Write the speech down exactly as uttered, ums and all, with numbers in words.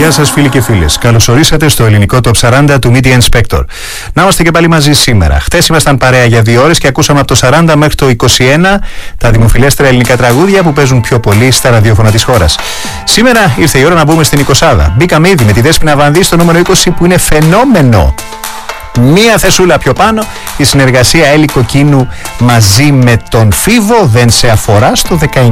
Γεια σας φίλοι και φίλες. Καλώς ορίσατε στο ελληνικό Top σαράντα του Media Inspector. Να είμαστε και πάλι μαζί σήμερα. Χθες ήμασταν παρέα για δύο ώρες και ακούσαμε από το σαράντα μέχρι το είκοσι ένα τα δημοφιλέστερα ελληνικά τραγούδια που παίζουν πιο πολύ στα ραδιόφωνα της χώρας. Σήμερα ήρθε η ώρα να μπούμε στην εικοσάδα. Μπήκαμε ήδη με τη Δέσποινα Βανδύ στο νούμερο είκοσι που είναι φαινόμενο. Μία θεσούλα πιο πάνω, η συνεργασία Έλλη Κοκκίνου μαζί με τον Φίβο δεν σε αφορά στο δεκαεννιά.